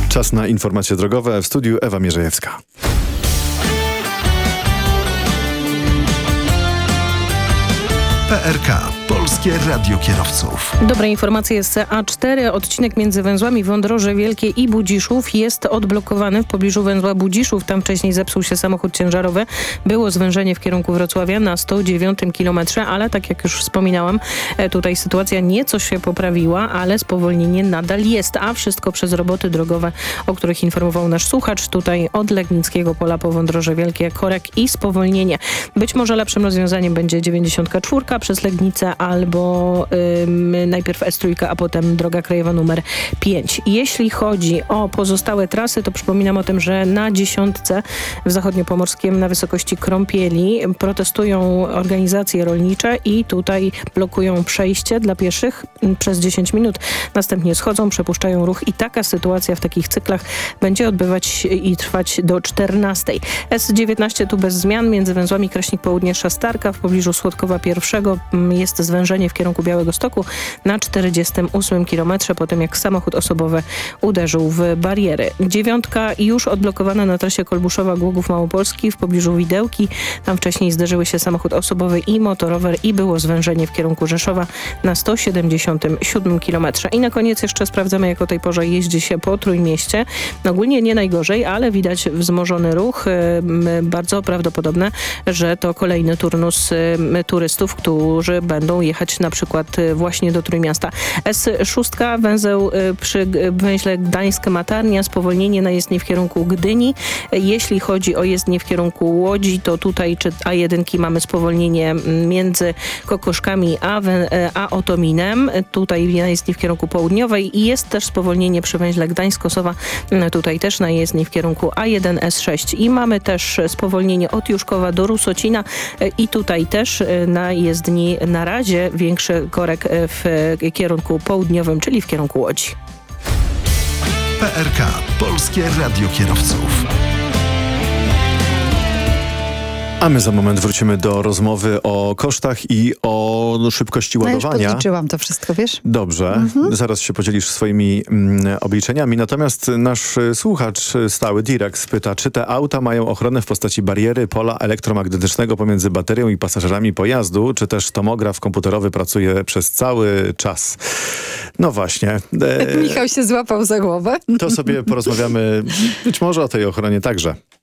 Czas na informacje drogowe. W studiu Ewa Mierzejewska. PRK. Polskie Radio Kierowców. Dobre informacje z A4. Odcinek między węzłami Wądroże Wielkie i Budziszów jest odblokowany w pobliżu węzła Budziszów. Tam wcześniej zepsuł się samochód ciężarowy. Było zwężenie w kierunku Wrocławia na 109 kilometrze, ale tak jak już wspominałam, tutaj sytuacja nieco się poprawiła, ale spowolnienie nadal jest, a wszystko przez roboty drogowe, o których informował nasz słuchacz. Tutaj od Legnickiego Pola po Wądroże Wielkie korek i spowolnienie. Być może lepszym rozwiązaniem będzie 94 przez Legnicę albo najpierw S3, a potem droga krajowa numer 5. Jeśli chodzi o pozostałe trasy, to przypominam o tym, że na 10 w Zachodniopomorskiem na wysokości Krąpieli protestują organizacje rolnicze i tutaj blokują przejście dla pieszych przez 10 minut. Następnie schodzą, przepuszczają ruch i taka sytuacja w takich cyklach będzie odbywać i trwać do 14. S19 tu bez zmian między węzłami Kraśnik Południe Szastarka w pobliżu Słodkowa I jest zwężenie w kierunku Białegostoku na 48 kilometrze po tym, jak samochód osobowy uderzył w bariery. 9 już odblokowana na trasie Kolbuszowa-Głogów Małopolski w pobliżu Widełki. Tam wcześniej zderzyły się samochód osobowy i motorower i było zwężenie w kierunku Rzeszowa na 177 kilometrze. I na koniec jeszcze sprawdzamy, jak o tej porze jeździ się po Trójmieście. Ogólnie nie najgorzej, ale widać wzmożony ruch. Bardzo prawdopodobne, że to kolejny turnus turystów, którzy będą jechać na przykład właśnie do Trójmiasta. S6, węzeł przy węźle Gdańsk-Matarnia, spowolnienie na jezdnię w kierunku Gdyni. Jeśli chodzi o jezdnię w kierunku Łodzi, to tutaj czy A1 mamy spowolnienie między Kokoszkami a Otominem. Tutaj na jezdni w kierunku południowej i jest też spowolnienie przy węźle Gdańsk-Kosowa. Tutaj też na jezdni w kierunku A1, S6 i mamy też spowolnienie od Juszkowa do Rusocina i tutaj też na jezdni na razie większy korek w kierunku południowym, czyli w kierunku Łodzi. PRK. Polskie Radio Kierowców. A my za moment wrócimy do rozmowy o kosztach i o szybkości ładowania. Ja już podliczyłam to wszystko, wiesz? Dobrze, zaraz się podzielisz swoimi obliczeniami. Natomiast nasz słuchacz stały, Dirax, pyta, czy te auta mają ochronę w postaci bariery pola elektromagnetycznego pomiędzy baterią i pasażerami pojazdu, czy też tomograf komputerowy pracuje przez cały czas? No właśnie. Michał się złapał za głowę. To sobie porozmawiamy być może o tej ochronie także.